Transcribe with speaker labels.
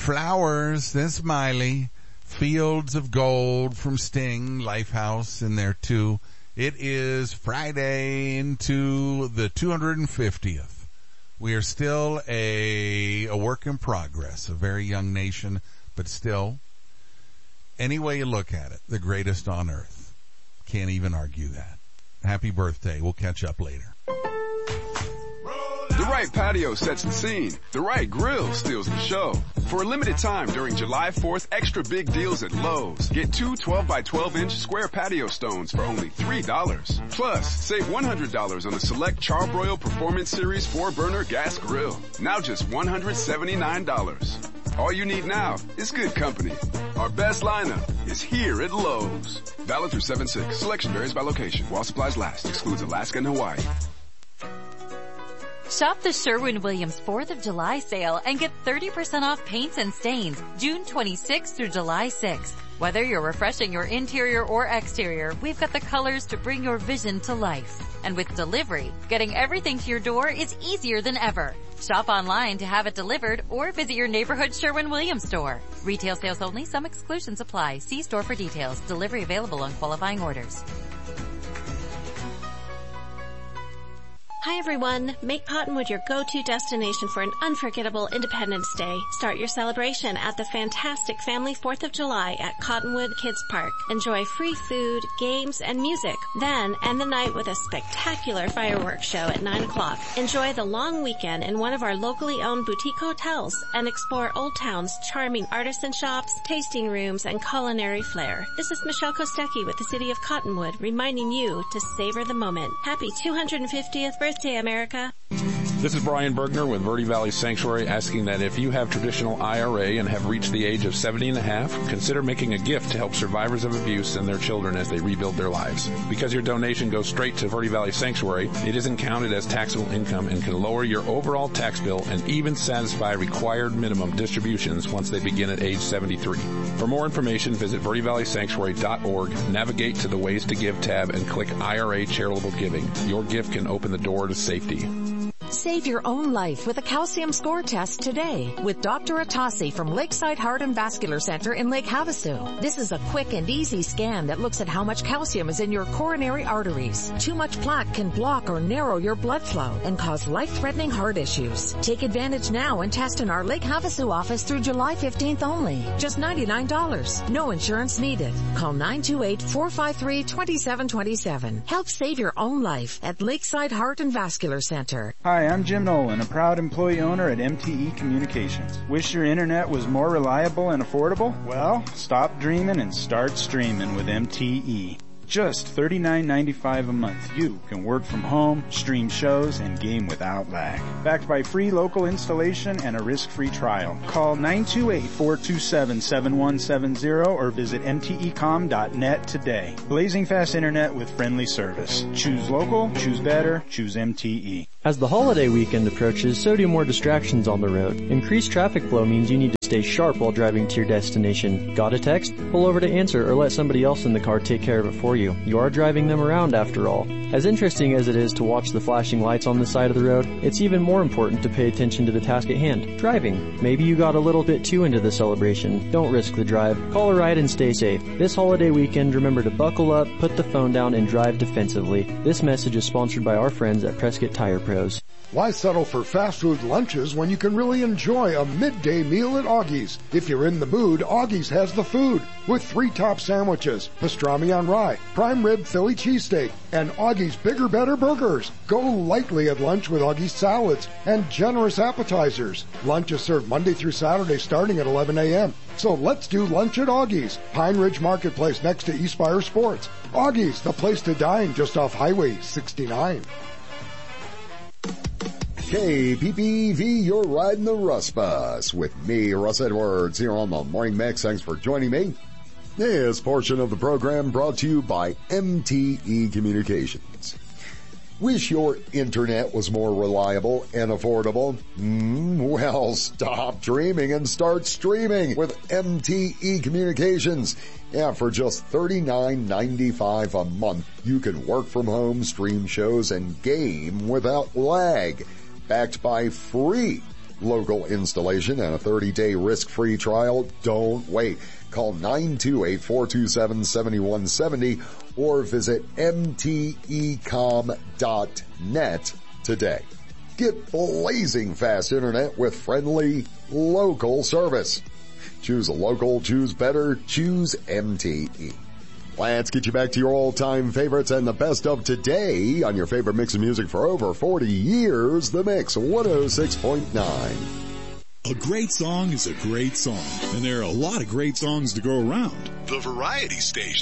Speaker 1: Flowers, that's Miley. Fields of Gold from Sting, Lifehouse in there too. It is Friday into the 250th. We are still a work in progress, a very young nation, but still, any way you look at it, the greatest on earth. Can't even argue that. Happy birthday. We'll catch up later.
Speaker 2: The right patio sets the scene. The right grill steals the show. For a limited time during July 4th, extra big deals at Lowe's. Get two 12x12-inch square patio stones for only $3. Plus, save $100 on a select Char-Broil Performance Series 4-burner gas grill. Now just $179. All you need now is good company. Our best lineup is here at Lowe's. Valid through 7/6. Selection varies by location. While supplies last. Excludes Alaska and Hawaii.
Speaker 3: Shop the Sherwin-Williams 4th of July sale and get 30% off paints and stains June 26th through July 6th. Whether you're refreshing your interior or exterior, we've got the colors to bring your vision to life. And with delivery, getting everything to your door is easier than ever. Shop online to have it delivered or visit your neighborhood Sherwin-Williams store. Retail sales only. Some exclusions apply. See store for details. Delivery available on qualifying orders.
Speaker 4: Hi everyone, make Cottonwood your go-to destination for an unforgettable Independence Day. Start your celebration at the fantastic Family 4th of July at Cottonwood Kids Park. Enjoy free food, games, and music. Then end the night with a spectacular fireworks show at 9 o'clock. Enjoy the long weekend in one of our locally owned boutique hotels and explore Old Town's charming artisan shops, tasting rooms, and culinary flair. This is Michelle Kostecki with the City of Cottonwood reminding you to savor the moment. Happy 250th birthday, America.
Speaker 5: This is Brian Bergner with Verde Valley Sanctuary asking that if you have traditional IRA and have reached the age of 70 and a half, consider making a gift to help survivors of abuse and their children as they rebuild their lives. Because your donation goes straight to Verde Valley Sanctuary, it isn't counted as taxable income and can lower your overall tax bill and even satisfy required minimum distributions once they begin at age 73. For more information, visit verdevalleysanctuary.org, navigate to the Ways to Give tab, and click IRA Charitable Giving. Your gift can open the door to safety.
Speaker 6: Save your own life with a calcium score test today with Dr. Atasi from Lakeside Heart and Vascular Center in Lake Havasu. This is a quick and easy scan that looks at how much calcium is in your coronary arteries. Too much plaque can block or narrow your blood flow and cause life-threatening heart issues. Take advantage now and test in our Lake Havasu office through July 15th only. Just $99. No insurance needed. Call 928-453-2727. Help save your own life at Lakeside Heart and Vascular Center.
Speaker 7: Hi, I'm Jim Nolan, a proud employee owner at MTE Communications. Wish your internet was more reliable and affordable? Well, stop dreaming and start streaming with MTE. Just $39.95 a month. You can work from home, stream shows, and game without lag. Backed by free local installation and a risk-free trial. Call 928-427-7170 or visit mtecom.net today. Blazing fast internet with friendly service. Choose local, choose better, choose MTE.
Speaker 8: As the holiday weekend approaches, so do more distractions on the road. Increased traffic flow means you need to stay sharp while driving to your destination. Got a text? Pull over to answer or let somebody else in the car take care of it for you. You are driving them around after all. As interesting as it is to watch the flashing lights on the side of the road, it's even more important to pay attention to the task at hand, driving. Maybe you got a little bit too into the celebration. Don't risk the drive. Call a ride and stay safe. This holiday weekend, remember to buckle up, put the phone down, and drive defensively. This message is sponsored by our friends at Prescott Tire Pros.
Speaker 9: Why settle for fast food lunches when you can really enjoy a midday meal at Augie's? If you're in the mood, Augie's has the food with 3 top sandwiches, pastrami on rye, prime rib Philly cheesesteak, and Augie's Bigger Better burgers. Go lightly at lunch with Augie's salads and generous appetizers. Lunch is served Monday through Saturday starting at 11 a.m. So let's do lunch at Augie's, Pine Ridge Marketplace next to Eastspire Sports. Augie's, the place to dine just off Highway 69.
Speaker 10: KPPV, you're riding the Russ Bus with me, Russ Edwards, here on the Morning Mix. Thanks for joining me. This portion of the program brought to you by MTE Communications. Wish your internet was more reliable and affordable? Well, stop dreaming and start streaming with MTE Communications. Yeah, for just $39.95 a month, you can work from home, stream shows, and game without lag. Backed by free local installation and a 30-day risk-free trial. Don't wait. Call 928-427-7170 or visit mtecom.net today. Get blazing fast internet with friendly local service. Choose a local, choose better, choose MTE. Let's get you back to your all-time favorites and the best of today on your favorite mix of music for over 40 years, The Mix 106.9.
Speaker 11: A great song is a great song, and there are a lot of great songs to go around. The Variety Station